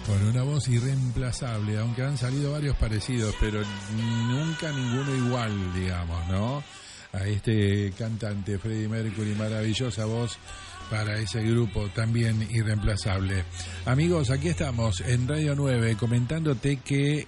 Con una voz irreemplazable, aunque han salido varios parecidos, pero nunca ninguno igual, digamos, ¿no? A este cantante Freddie Mercury, maravillosa voz para ese grupo también irreemplazable. Amigos, aquí estamos en Radio 9 comentándote que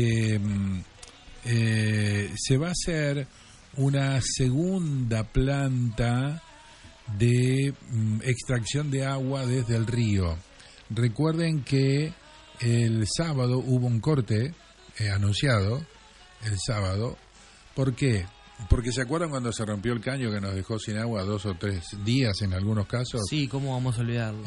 se va a hacer una segunda planta de extracción de agua desde el río. Recuerden que el sábado hubo un corte anunciado, el sábado. ¿Por qué? Porque ¿se acuerdan cuando se rompió el caño que nos dejó sin agua 2 o 3 días en algunos casos? Sí, ¿cómo vamos a olvidarlo?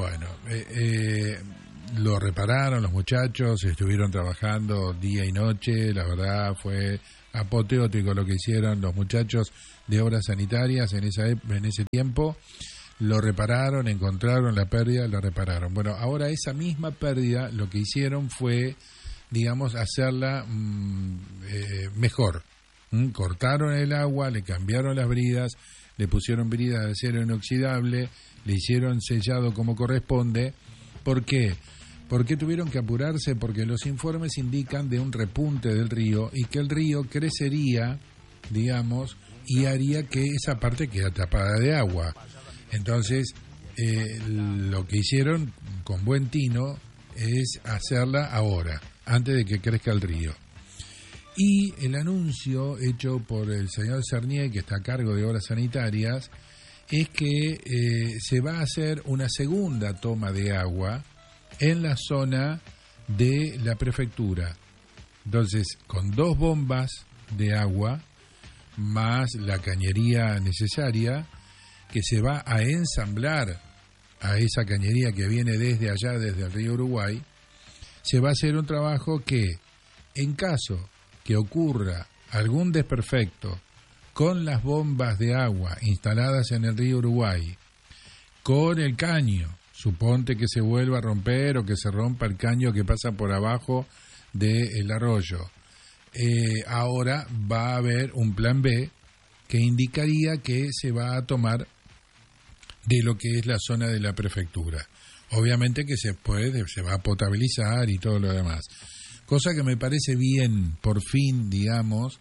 Lo repararon los muchachos, estuvieron trabajando día y noche, la verdad fue apoteótico lo que hicieron los muchachos de obras sanitarias en ese tiempo. Lo repararon, encontraron la pérdida, la repararon. Bueno, ahora esa misma pérdida lo que hicieron fue, digamos, hacerla mejor. Cortaron el agua, le cambiaron las bridas, le pusieron bridas de acero inoxidable, le hicieron sellado como corresponde. ¿Por qué? ¿Por qué tuvieron que apurarse? Porque los informes indican de un repunte del río y que el río crecería, digamos, y haría que esa parte quede tapada de agua. Entonces, lo que hicieron con buen tino es hacerla ahora, antes de que crezca el río. Y el anuncio hecho por el señor Cernier, que está a cargo de obras sanitarias, es que se va a hacer una segunda toma de agua en la zona de la prefectura. Entonces, con 2 bombas de agua, más la cañería necesaria, que se va a ensamblar a esa cañería que viene desde allá, desde el río Uruguay, se va a hacer un trabajo que, en caso que ocurra algún desperfecto con las bombas de agua instaladas en el río Uruguay, con el caño, suponte que se vuelva a romper o que se rompa el caño que pasa por abajo del arroyo, ahora va a haber un plan B que indicaría que se va a tomar de lo que es la zona de la prefectura. Obviamente que se va a potabilizar y todo lo demás. Cosa que me parece bien, por fin, digamos,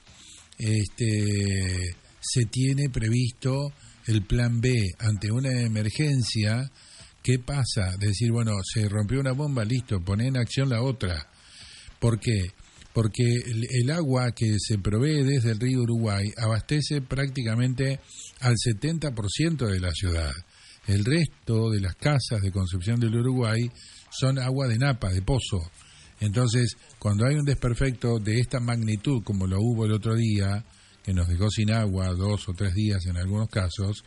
se tiene previsto el plan B ante una emergencia. ¿Qué pasa? Decir, bueno, se rompió una bomba, listo, poné en acción la otra. ¿Por qué? Porque el agua que se provee desde el río Uruguay abastece prácticamente al 70% de la ciudad. El resto de las casas de Concepción del Uruguay son agua de napa, de pozo. Entonces, cuando hay un desperfecto de esta magnitud, como lo hubo el otro día, que nos dejó sin agua 2 o 3 días en algunos casos,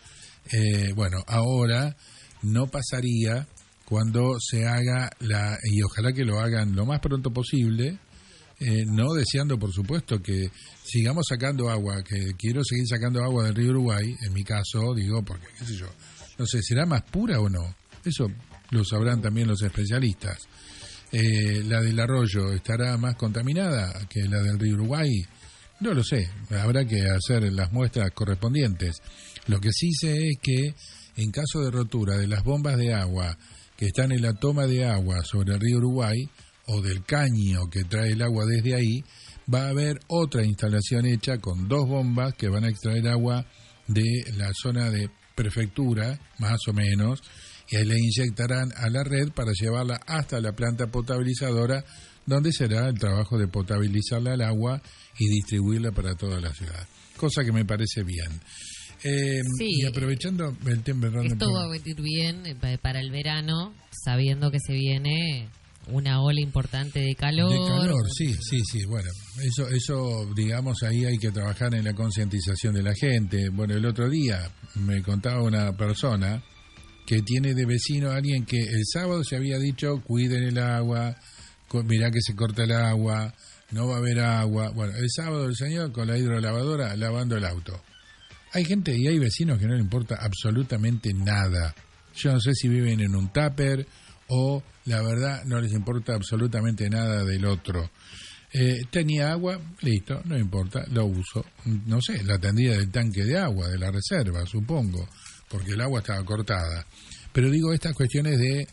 ahora no pasaría cuando se haga y ojalá que lo hagan lo más pronto posible, no deseando, por supuesto, que sigamos sacando agua, que quiero seguir sacando agua del río Uruguay, en mi caso, digo, porque, qué sé yo, no sé, ¿será más pura o no? Eso lo sabrán también los especialistas. ¿La del arroyo estará más contaminada que la del río Uruguay? No lo sé, habrá que hacer las muestras correspondientes. Lo que sí sé es que en caso de rotura de las bombas de agua que están en la toma de agua sobre el río Uruguay o del caño que trae el agua desde ahí, va a haber otra instalación hecha con 2 bombas que van a extraer agua de la zona de prefectura, más o menos, y ahí le inyectarán a la red para llevarla hasta la planta potabilizadora, donde será el trabajo de potabilizarla al agua y distribuirla para toda la ciudad. Cosa que me parece bien. Sí, y aprovechando el tiempo... Esto va a venir bien para el verano, sabiendo que se viene una ola importante de calor. De calor, sí, bueno, eso digamos, ahí hay que trabajar en la concientización de la gente. Bueno, el otro día me contaba una persona que tiene de vecino a alguien que el sábado se había dicho, cuiden el agua, mirá que se corta el agua, no va a haber agua. Bueno, el sábado el señor con la hidrolavadora lavando el auto. Hay gente y hay vecinos que no le importa absolutamente nada. Yo no sé si viven en un tupper o la verdad no les importa absolutamente nada del otro. Tenía agua, listo, no importa, lo uso. No sé, la tendría del tanque de agua, de la reserva, supongo, porque el agua estaba cortada. Pero digo estas cuestiones de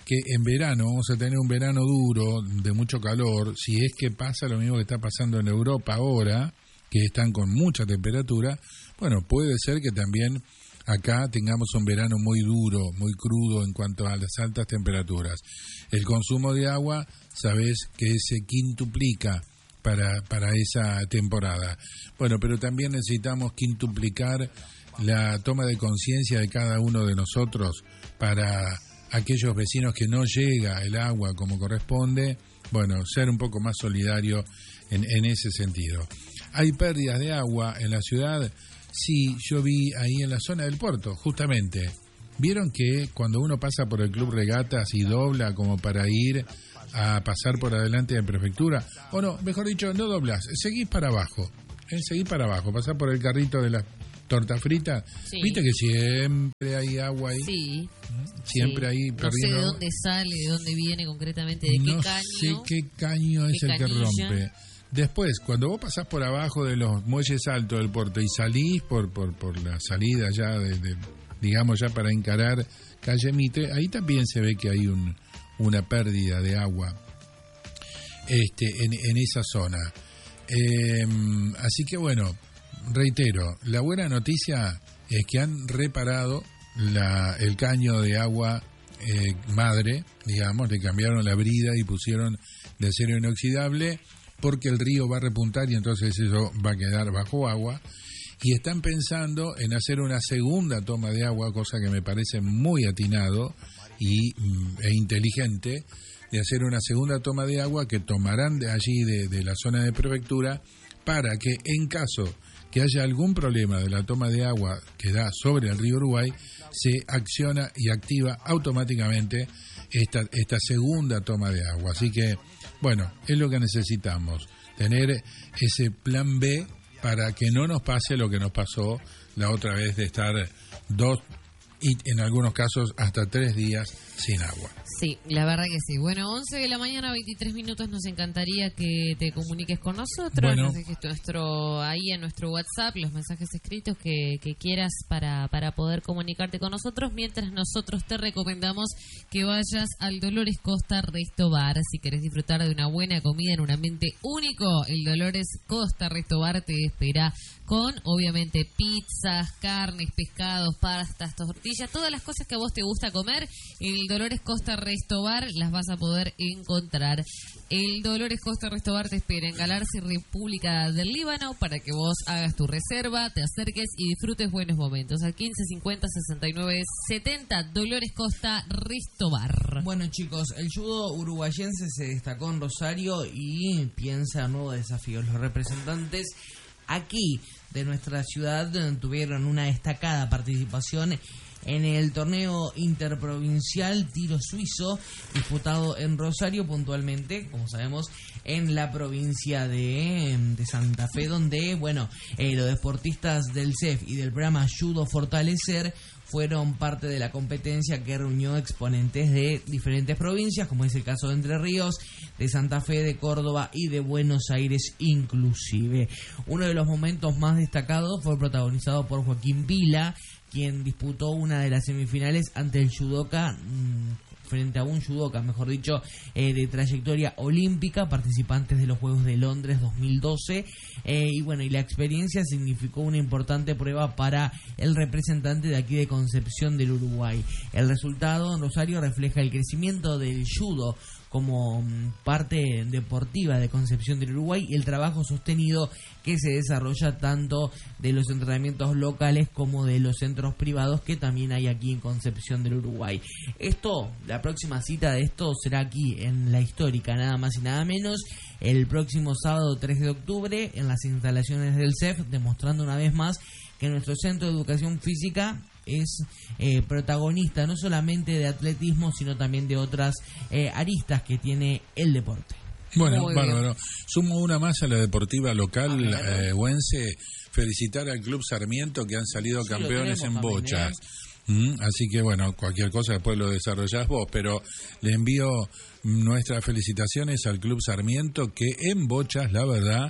que en verano vamos a tener un verano duro, de mucho calor, si es que pasa lo mismo que está pasando en Europa ahora, que están con mucha temperatura, bueno, puede ser que también acá tengamos un verano muy duro, muy crudo en cuanto a las altas temperaturas. El consumo de agua, sabés que se quintuplica para esa temporada. Bueno, pero también necesitamos quintuplicar la toma de conciencia de cada uno de nosotros para aquellos vecinos que no llega el agua como corresponde, bueno, ser un poco más solidario en ese sentido. ¿Hay pérdidas de agua en la ciudad? Sí, yo vi ahí en la zona del puerto, justamente. ¿Vieron que cuando uno pasa por el Club Regatas y dobla como para ir a pasar por adelante de prefectura? O no, mejor dicho, no doblas, seguís para abajo, pasás por el carrito de la torta frita. Sí. ¿Viste que siempre hay agua ahí? Sí. Siempre hay perdiendo. No sé de dónde sale, de dónde viene concretamente, de qué caño. No sé qué caño es el que rompe. Después, cuando vos pasás por abajo de los muelles altos del puerto y salís por la salida ya, digamos ya para encarar calle Mitre, ahí también se ve que hay una pérdida de agua en esa zona. Así que bueno, reitero, la buena noticia es que han reparado el caño de agua madre, digamos, le cambiaron la brida y pusieron de acero inoxidable, porque el río va a repuntar y entonces eso va a quedar bajo agua, y están pensando en hacer una segunda toma de agua, cosa que me parece muy atinado e inteligente, de hacer una segunda toma de agua que tomarán de allí de la zona de prefectura, para que en caso que haya algún problema de la toma de agua que da sobre el río Uruguay, se acciona y activa automáticamente esta segunda toma de agua. Así que, bueno, es lo que necesitamos, tener ese plan B para que no nos pase lo que nos pasó la otra vez de estar 2 y en algunos casos hasta 3 días sin agua. Sí, la verdad que sí. Bueno, 11 de la mañana, 23 minutos, nos encantaría que te comuniques con nosotros, bueno, nos dejes ahí en nuestro WhatsApp los mensajes escritos que quieras para poder comunicarte con nosotros, mientras nosotros te recomendamos que vayas al Dolores Costa Resto Bar. Si querés disfrutar de una buena comida en un ambiente único, el Dolores Costa Resto Bar te espera con, obviamente, pizzas, carnes, pescados, pastas, tortillas, todas las cosas que a vos te gusta comer. El Dolores Costa Resto Bar las vas a poder encontrar. El Dolores Costa Resto Bar te espera en Galarza, República del Líbano, para que vos hagas tu reserva, te acerques y disfrutes buenos momentos. Al 1550-6970, Dolores Costa Resto Bar. Bueno, chicos, el judo uruguayense se destacó en Rosario y piensa en nuevos desafíos. Los representantes aquí de nuestra ciudad tuvieron una destacada participación en el torneo interprovincial tiro suizo disputado en Rosario, puntualmente, como sabemos, en la provincia de Santa Fe, donde, bueno, los deportistas del CEF y del programa Judo Fortalecer fueron parte de la competencia que reunió exponentes de diferentes provincias, como es el caso de Entre Ríos, de Santa Fe, de Córdoba y de Buenos Aires inclusive. Uno de los momentos más destacados fue protagonizado por Joaquín Vila, quien disputó una de las semifinales ante el judoka, frente a un judoka, mejor dicho, de trayectoria olímpica, participantes de los Juegos de Londres 2012, y bueno, y la experiencia significó una importante prueba para el representante de aquí de Concepción del Uruguay. El resultado en Rosario refleja el crecimiento del judo como parte deportiva de Concepción del Uruguay y el trabajo sostenido que se desarrolla tanto de los entrenamientos locales como de los centros privados que también hay aquí en Concepción del Uruguay. La próxima cita de esto será aquí en La Histórica, nada más y nada menos, el próximo sábado 3 de octubre en las instalaciones del CEF, demostrando una vez más que nuestro Centro de Educación Física es protagonista no solamente de atletismo, sino también de otras aristas que tiene el deporte. Bueno, bárbaro. Sumo una más a la deportiva local huense. Felicitar al Club Sarmiento, que han salido campeones en bochas. Así que bueno, cualquier cosa después lo desarrollás vos, pero le envío nuestras felicitaciones al Club Sarmiento, que en bochas, la verdad,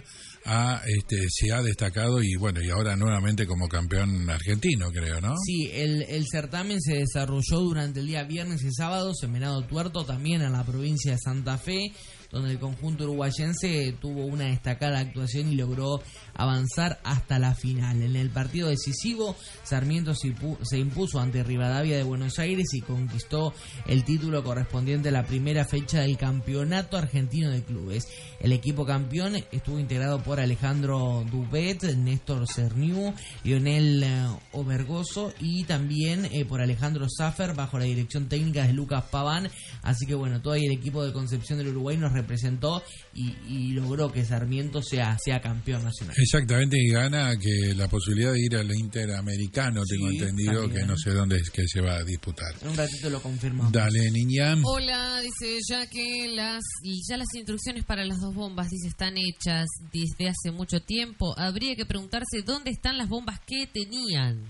se ha destacado y bueno, y ahora nuevamente como campeón argentino, creo, ¿no? Sí, el certamen se desarrolló durante el día viernes y sábado en Venado Tuerto, también en la provincia de Santa Fe, donde el conjunto uruguayense tuvo una destacada actuación y logró avanzar hasta la final. En el partido decisivo, Sarmiento se impuso ante Rivadavia de Buenos Aires y conquistó el título correspondiente a la primera fecha del Campeonato Argentino de Clubes. El equipo campeón estuvo integrado por Alejandro Dubet, Néstor Cerniu, Lionel Obergoso y también por Alejandro Zaffer bajo la dirección técnica de Lucas Paván. Así que bueno, todo el equipo de Concepción del Uruguay nos representó y logró que Sarmiento sea campeón nacional. Exactamente, y gana que la posibilidad de ir al Interamericano, tengo entendido, también, que no sé dónde es que se va a disputar. En un ratito lo confirmamos. Dale, niña. Hola, dice, ya que las instrucciones para las 2 bombas, dice, están hechas desde hace mucho tiempo, habría que preguntarse dónde están las bombas que tenían.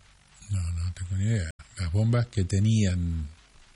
No tengo ni idea. Las bombas que tenían...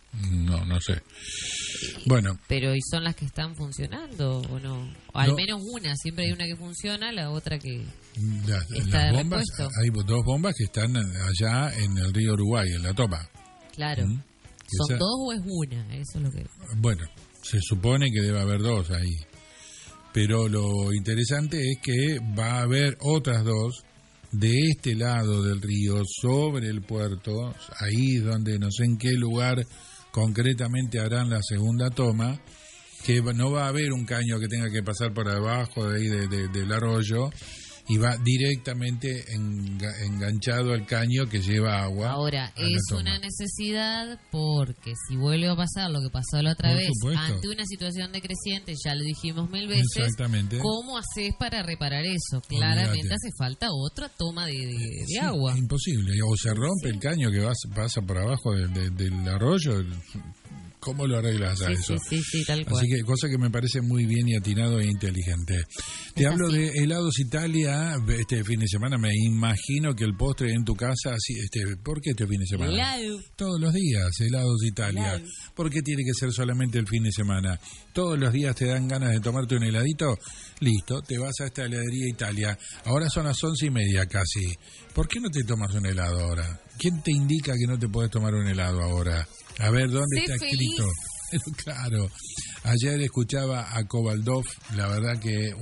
No sé. Bueno. Pero ¿y son las que están funcionando o no? O al menos una, siempre hay una que funciona, la otra que está las de bombas, repuesto. hay 2 bombas que están allá en el río Uruguay, en la Topa. Claro. ¿Son 2 o es una? Eso es lo que... Bueno, se supone que debe haber 2 ahí. Pero lo interesante es que va a haber otras 2 de este lado del río, sobre el puerto, ahí donde no sé en qué lugar concretamente harán la segunda toma, que no va a haber un caño que tenga que pasar por abajo de ahí del arroyo, y va directamente enganchado al caño que lleva agua. Ahora, es una necesidad porque si vuelve a pasar lo que pasó la otra vez, ante una situación decreciente, ya lo dijimos 1000 veces, exactamente, ¿cómo haces para reparar eso? Claramente hace falta otra toma de agua. Imposible, o se rompe el caño que pasa por abajo del arroyo. ¿Cómo lo arreglas a eso? Sí, tal cual. Así que cosa que me parece muy bien y atinado e inteligente. Te hablo de Helados Italia este fin de semana. Me imagino que el postre en tu casa... ¿Por qué este fin de semana? Helado. Todos los días, Helados Italia. Helado. ¿Por qué tiene que ser solamente el fin de semana? Todos los días te dan ganas de tomarte un heladito. Listo, te vas a esta heladería Italia. Ahora son las 11:30 casi. ¿Por qué no te tomas un helado ahora? ¿Quién te indica que no te puedes tomar un helado ahora? A ver, ¿dónde está escrito? Claro. Ayer escuchaba a Kovaldov. La verdad que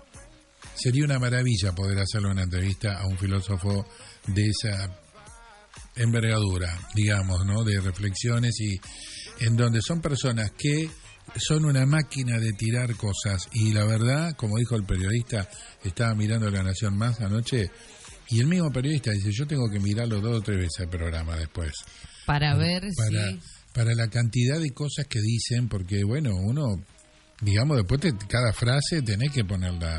sería una maravilla poder hacerle una entrevista a un filósofo de esa envergadura, digamos, ¿no? De reflexiones y en donde son personas que son una máquina de tirar cosas. Y la verdad, como dijo el periodista, estaba mirando La Nación Más anoche, y el mismo periodista dice, yo tengo que mirarlo 2 o 3 veces el programa después. Para ver para la cantidad de cosas que dicen, porque bueno, uno, digamos, después cada frase tenés que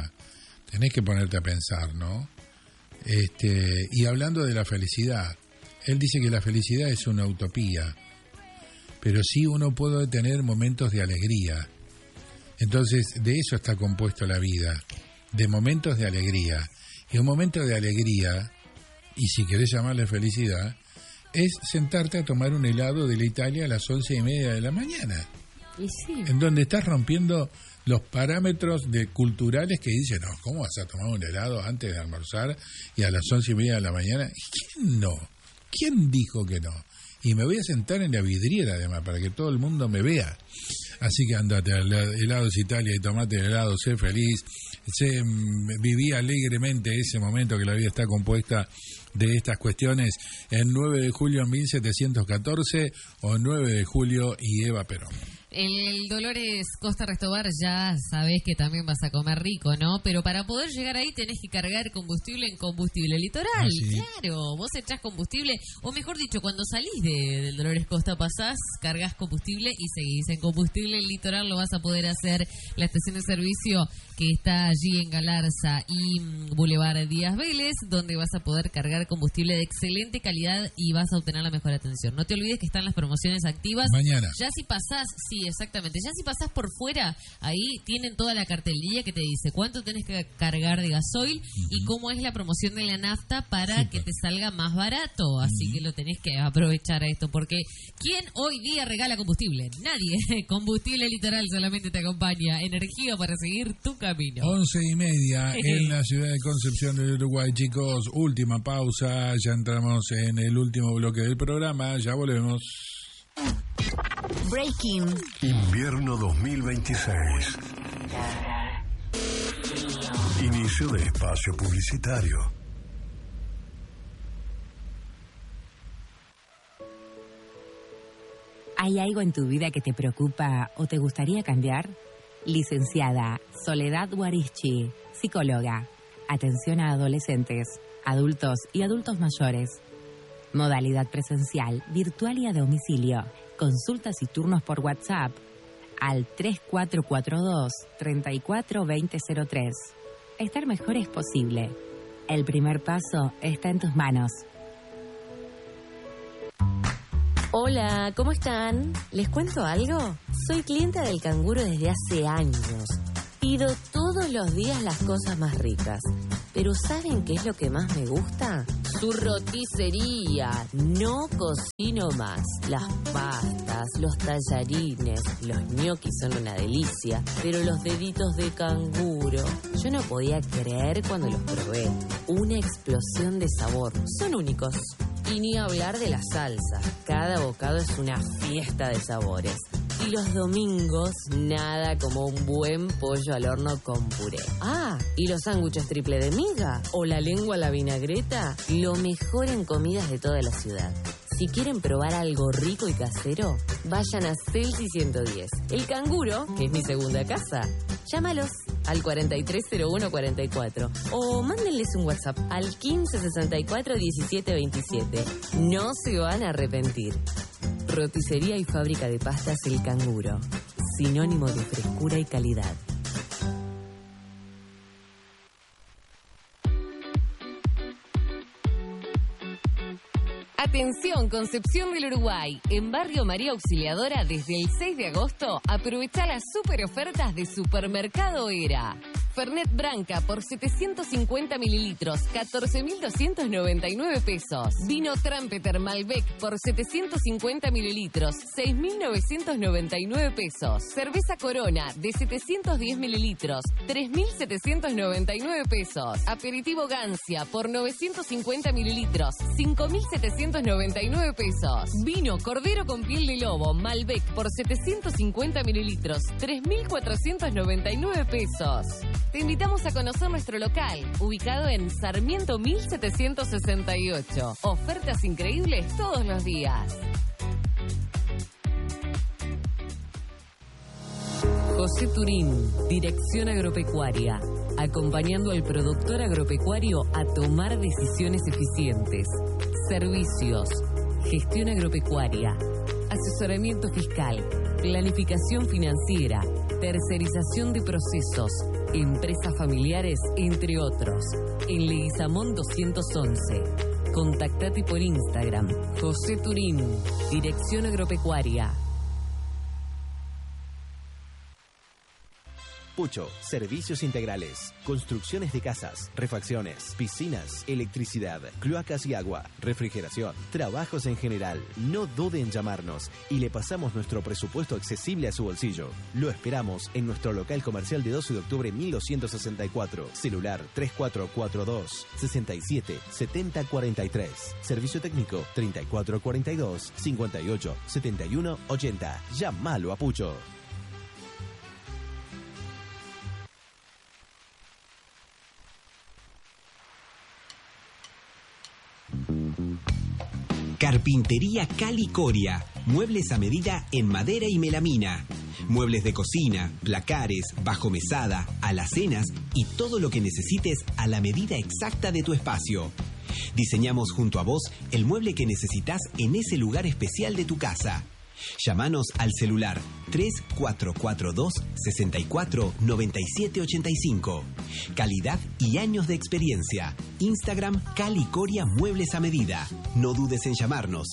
ponerte a pensar, ¿no? Y hablando de la felicidad, él dice que la felicidad es una utopía, pero sí uno puede tener momentos de alegría. Entonces, de eso está compuesto la vida, de momentos de alegría. Y un momento de alegría, y si querés llamarle felicidad, es sentarte a tomar un helado de la Italia a las 11:30 de la mañana. Y sí. En donde estás rompiendo los parámetros culturales que dicen, no, ¿cómo vas a tomar un helado antes de almorzar y a las 11:30 de la mañana? ¿Quién no? ¿Quién dijo que no? Y me voy a sentar en la vidriera además para que todo el mundo me vea. Así que andate a Helados Italia y tomate el helado, sé feliz, viví alegremente ese momento que la vida está compuesta de estas cuestiones en 9 de julio 1714 o 9 de julio y Eva Perón. El Dolores Costa Restobar ya sabés que también vas a comer rico, ¿no? Pero para poder llegar ahí tenés que cargar combustible en Combustible Litoral. Sí. Claro, vos echás combustible, o mejor dicho, cuando salís del Dolores Costa pasás, cargas combustible y seguís en Combustible Litoral. Lo vas a poder hacer la estación de servicio que está allí en Galarza y Boulevard Díaz Vélez, donde vas a poder cargar combustible de excelente calidad y vas a obtener la mejor atención. No te olvides que están las promociones activas. Mañana. Ya si pasás, sí, exactamente. Ya si pasás por fuera, ahí tienen toda la cartelería que te dice cuánto tenés que cargar de gasoil y cómo es la promoción de la nafta para que te salga más barato. Así que lo tenés que aprovechar a esto, porque ¿quién hoy día regala combustible? Nadie. Combustible Litoral solamente te acompaña. Energía para seguir tu camino. 11:30 en la ciudad de Concepción del Uruguay, chicos. Última pausa, ya entramos en el último bloque del programa, ya volvemos. Breaking. Invierno 2026. Inicio de espacio publicitario. ¿Hay algo en tu vida que te preocupa o te gustaría cambiar? Licenciada Soledad Guarichi, psicóloga. Atención a adolescentes, adultos y adultos mayores. Modalidad presencial, virtual y a domicilio. Consultas y turnos por WhatsApp al 3442-342003. Estar mejor es posible. El primer paso está en tus manos. Hola, ¿cómo están? ¿Les cuento algo? Soy clienta del Canguro desde hace años. Pido todos los días las cosas más ricas. Pero ¿saben qué es lo que más me gusta? Su roticería. No cocino más. Las pastas, los tallarines, los ñoquis son una delicia. Pero los deditos de canguro, yo no podía creer cuando los probé. Una explosión de sabor. Son únicos. Y ni hablar de la salsa. Cada bocado es una fiesta de sabores. Y los domingos, nada como un buen pollo al horno con puré. Ah, y los sándwiches triple de miga o la lengua a la vinagreta, lo mejor en comidas de toda la ciudad. Si quieren probar algo rico y casero, vayan a Celsi 110. El Canguro, que es mi segunda casa. Llámalos al 430144 o mándenles un WhatsApp al 15641727. No se van a arrepentir. Roticería y fábrica de pastas El Canguro. Sinónimo de frescura y calidad. Atención, Concepción del Uruguay. En Barrio María Auxiliadora, desde el 6 de agosto, aprovecha las super ofertas de Supermercado Era. Fernet Branca por 750 mililitros, 14.299 pesos. Vino Trumpeter Malbec por 750 mililitros, 6.999 pesos. Cerveza Corona de 710 mililitros, 3.799 pesos. Aperitivo Gancia por 950 mililitros, 5.799 pesos. Vino Cordero con piel de lobo Malbec por 750 mililitros, 3.499 pesos. Te invitamos a conocer nuestro local, ubicado en Sarmiento 1768. Ofertas increíbles todos los días. José Turín, Dirección Agropecuaria, acompañando al productor agropecuario a tomar decisiones eficientes. Servicios, gestión agropecuaria, asesoramiento fiscal, planificación financiera, tercerización de procesos, empresas familiares, entre otros. En Leguizamón 211. Contactate por Instagram. José Turín, Dirección Agropecuaria. Pucho, servicios integrales, construcciones de casas, refacciones, piscinas, electricidad, cloacas y agua, refrigeración, trabajos en general. No dude en llamarnos y le pasamos nuestro presupuesto accesible a su bolsillo. Lo esperamos en nuestro local comercial de 12 de octubre 1264, celular 3442 67 70 43, servicio técnico 3442 58 71 80. Llámalo a Pucho. Carpintería Cali Coria. Muebles a medida en madera y melamina. Muebles de cocina, placares, bajo mesada, alacenas y todo lo que necesites a la medida exacta de tu espacio. Diseñamos junto a vos el mueble que necesitas en ese lugar especial de tu casa. Llámanos al celular 3442-649785. Calidad y años de experiencia. Instagram Calicoria Muebles a Medida. No dudes en llamarnos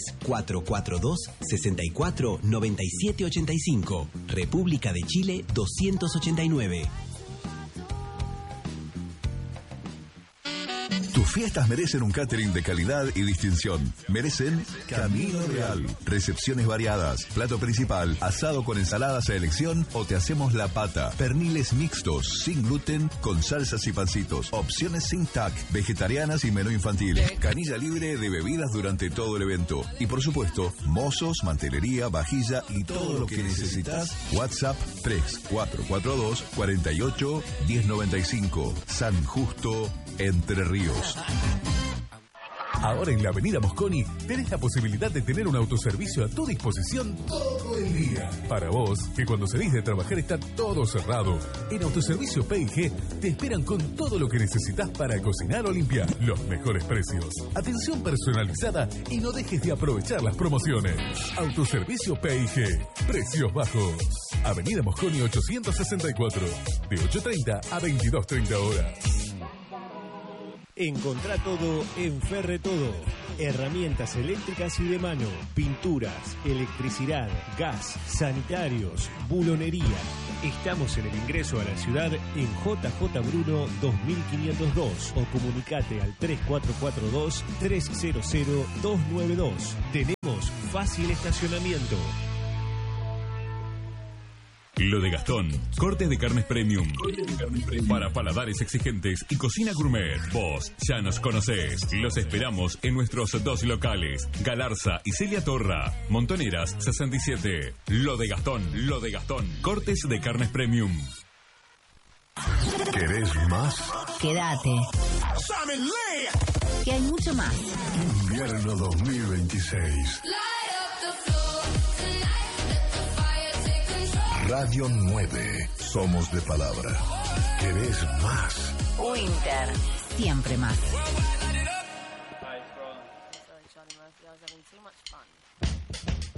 3442-649785. República de Chile 289. Tus fiestas merecen un catering de calidad y distinción. Merecen Camino Real. Recepciones variadas, plato principal, asado con ensaladas a elección o te hacemos la pata. Perniles mixtos, sin gluten, con salsas y pancitos. Opciones sin TAC, vegetarianas y menú infantil. Canilla libre de bebidas durante todo el evento. Y por supuesto, mozos, mantelería, vajilla y todo lo que necesitas. WhatsApp 3442 48 1095. San Justo, Entre Ríos. Ahora en la Avenida Mosconi tenés la posibilidad de tener un autoservicio a tu disposición todo el día. Para vos, que cuando salís de trabajar está todo cerrado. En Autoservicio P&G te esperan con todo lo que necesitas para cocinar o limpiar. Los mejores precios, atención personalizada y no dejes de aprovechar las promociones. Autoservicio P&G, precios bajos. Avenida Mosconi 864, de 8:30 a 22:30 horas. Encontrá todo en Ferretodo. Herramientas eléctricas y de mano, pinturas, electricidad, gas, sanitarios, bulonería. Estamos en el ingreso a la ciudad en JJ Bruno 2502 o comunicate al 3442-300-292. Tenemos fácil estacionamiento. Lo de Gastón, cortes de carnes premium. Para paladares exigentes y cocina gourmet. Vos ya nos conocés. Los esperamos en nuestros dos locales, Galarza y Celia Torra, Montoneras 67. Lo de Gastón, cortes de carnes premium. ¿Querés más? Quédate. Que hay mucho más. Invierno 2026. Radio 9. Somos de palabra. ¿Querés más? Winter. Siempre más. Charlie Murphy, I was having too much fun.